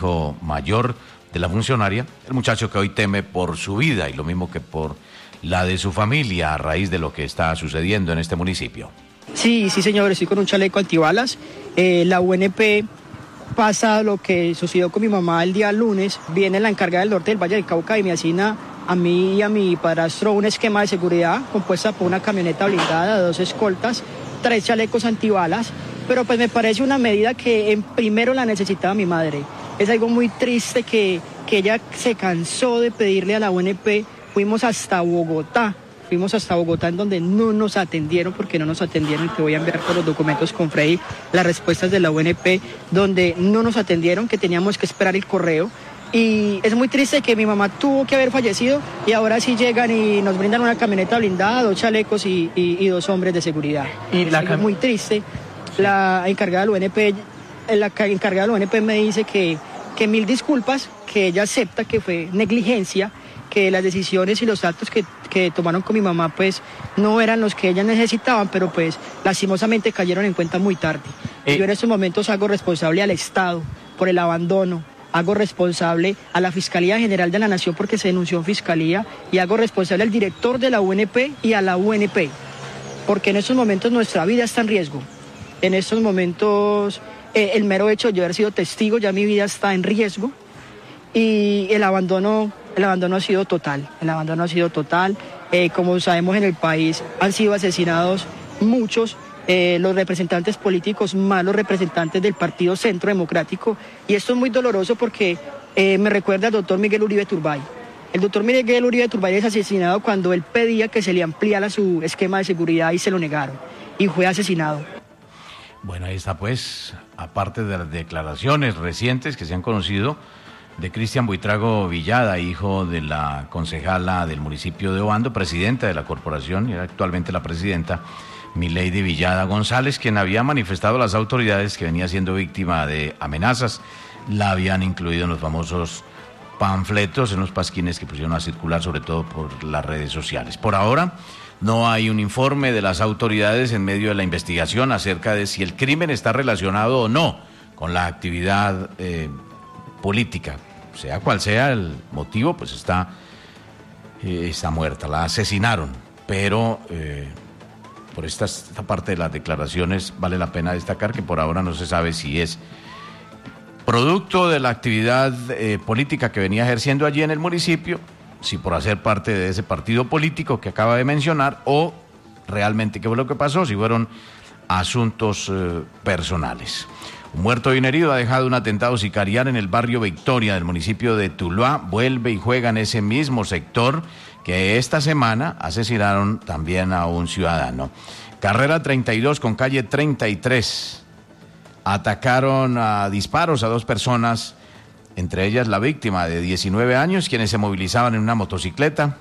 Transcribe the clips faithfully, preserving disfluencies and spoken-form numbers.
hijo mayor de la funcionaria, el muchacho que hoy teme por su vida y lo mismo que por la de su familia a raíz de lo que está sucediendo en este municipio. Sí, sí señor, estoy con un chaleco antibalas. Eh, la U N P pasa lo que sucedió con mi mamá el día lunes, viene la encargada del norte del Valle del Cauca y me asigna a mí y a mi padrastro un esquema de seguridad compuesta por una camioneta blindada, dos escoltas, tres chalecos antibalas, pero pues me parece una medida que en primero la necesitaba mi madre. Es algo muy triste que, que ella se cansó de pedirle a la U N P, fuimos hasta Bogotá, fuimos hasta Bogotá en donde no nos atendieron, porque no nos atendieron, te voy a enviar por los documentos con Freddy las respuestas de la U N P, donde no nos atendieron, que teníamos que esperar el correo. Y es muy triste que mi mamá tuvo que haber fallecido y ahora sí llegan y nos brindan una camioneta blindada, dos chalecos y, y, y dos hombres de seguridad. Y la es muy triste. La encargada de la U N P, la encargada de la U N P me dice que, que mil disculpas, que ella acepta que fue negligencia, que las decisiones y los actos que, que tomaron con mi mamá pues no eran los que ellas necesitaban, pero pues lastimosamente cayeron en cuenta muy tarde. Eh. Yo en estos momentos hago responsable al Estado por el abandono, hago responsable a la Fiscalía General de la Nación porque se denunció en Fiscalía y hago responsable al director de la U N P y a la U N P, porque en estos momentos nuestra vida está en riesgo. En estos momentos eh, el mero hecho de yo haber sido testigo, ya mi vida está en riesgo y el abandono, el abandono ha sido total, el abandono ha sido total. Eh, como sabemos en el país han sido asesinados muchos, Eh, los representantes políticos más los representantes del Partido Centro Democrático, y esto es muy doloroso porque eh, me recuerda al doctor Miguel Uribe Turbay. El doctor Miguel Uribe Turbay es asesinado cuando él pedía que se le ampliara su esquema de seguridad y se lo negaron, y fue asesinado. Bueno, ahí está pues, aparte de las declaraciones recientes que se han conocido de Cristian Buitrago Villada, hijo de la concejala del municipio de Obando, presidenta de la corporación y actualmente la presidenta Milady Villada González, quien había manifestado a las autoridades que venía siendo víctima de amenazas. La habían incluido en los famosos panfletos, en los pasquines que pusieron a circular, sobre todo por las redes sociales. Por ahora, no hay un informe de las autoridades en medio de la investigación acerca de si el crimen está relacionado o no con la actividad eh, política. Sea cual sea el motivo, pues está, eh, está muerta, la asesinaron, pero... Eh, Por esta, esta parte de las declaraciones vale la pena destacar que por ahora no se sabe si es producto de la actividad eh, política que venía ejerciendo allí en el municipio, si por hacer parte de ese partido político que acaba de mencionar, o realmente qué fue lo que pasó, si fueron asuntos eh, personales. Un muerto y un herido ha dejado un atentado sicarial en el barrio Victoria del municipio de Tuluá. Vuelve y juega en ese mismo sector que esta semana asesinaron también a un ciudadano. Carrera treinta y dos con calle treinta y tres. Atacaron a disparos a dos personas, entre ellas la víctima de diecinueve años, quienes se movilizaban en una motocicleta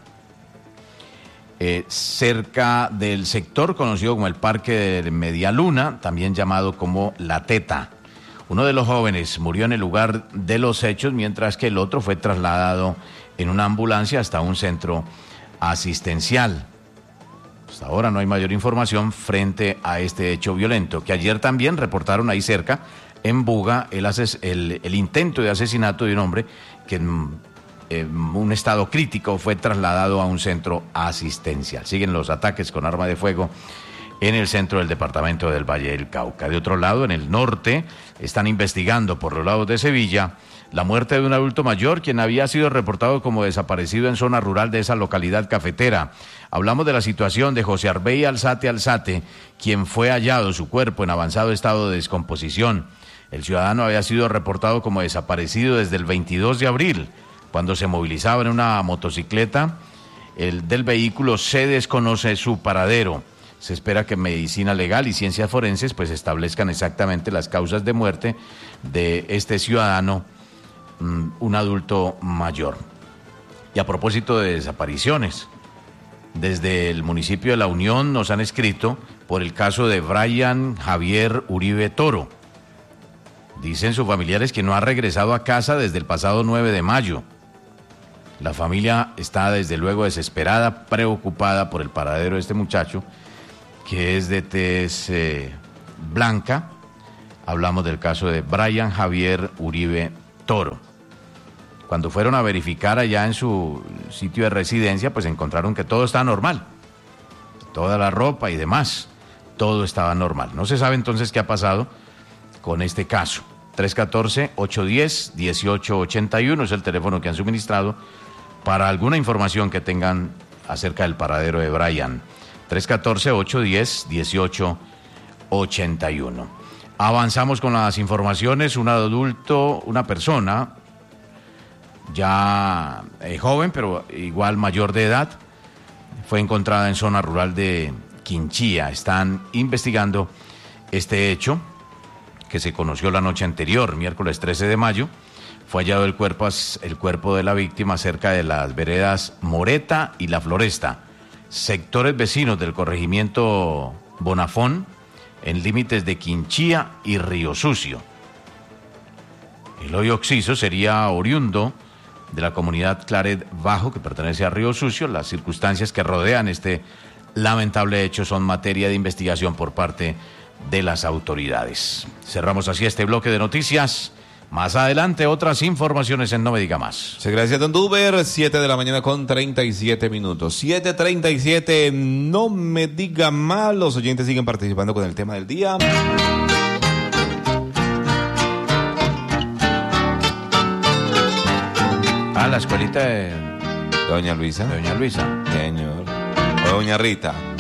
eh, cerca del sector conocido como el Parque de Medialuna, también llamado como La Teta. Uno de los jóvenes murió en el lugar de los hechos, mientras que el otro fue trasladado en una ambulancia hasta un centro asistencial. Hasta ahora no hay mayor información frente a este hecho violento, que ayer también reportaron ahí cerca, en Buga, el, ases- el, el intento de asesinato de un hombre que en, en un estado crítico fue trasladado a un centro asistencial. Siguen los ataques con arma de fuego en el centro del departamento del Valle del Cauca. De otro lado, en el norte, están investigando por los lados de Sevilla la muerte de un adulto mayor, quien había sido reportado como desaparecido en zona rural de esa localidad cafetera. Hablamos de la situación de José Arbey Alzate Alzate, quien fue hallado su cuerpo en avanzado estado de descomposición. El ciudadano había sido reportado como desaparecido desde el veintidós de abril, cuando se movilizaba en una motocicleta. El del vehículo se desconoce su paradero. Se espera que medicina legal y ciencias forenses pues establezcan exactamente las causas de muerte de este ciudadano, un adulto mayor. Y a propósito de desapariciones, desde el municipio de La Unión nos han escrito por el caso de Brian Javier Uribe Toro. Dicen sus familiares que no ha regresado a casa desde el pasado nueve de mayo. La familia está desde luego desesperada, preocupada por el paradero de este muchacho, que es de tez eh, blanca. Hablamos del caso de Brian Javier Uribe Toro. Cuando fueron a verificar allá en su sitio de residencia, pues encontraron que todo estaba normal. Toda la ropa y demás, todo estaba normal. No se sabe entonces qué ha pasado con este caso. tres uno cuatro, ocho uno cero, uno ocho ocho uno es el teléfono que han suministrado para alguna información que tengan acerca del paradero de Brian. tres uno cuatro, ocho uno cero, uno ocho ocho uno. Avanzamos con las informaciones. Un adulto, una persona ya eh, joven, pero igual mayor de edad, fue encontrada en zona rural de Quinchía. Están investigando este hecho que se conoció la noche anterior, miércoles trece de mayo. Fue hallado el cuerpo, el cuerpo de la víctima cerca de las veredas Moreta y La Floresta, sectores vecinos del corregimiento Bonafón, en límites de Quinchía y Río Sucio. El hoyo occiso sería oriundo de la comunidad Claret Bajo, que pertenece a Río Sucio. Las circunstancias que rodean este lamentable hecho son materia de investigación por parte de las autoridades. Cerramos así este bloque de noticias. Más adelante otras informaciones en No Me Diga Más. Muchas gracias, don Duber. siete de la mañana con treinta y siete minutos. siete treinta y siete, No Me Diga Más. Los oyentes siguen participando con el tema del día. Ah, la escuelita de Doña Luisa. Doña Luisa. Señor. O Doña Rita.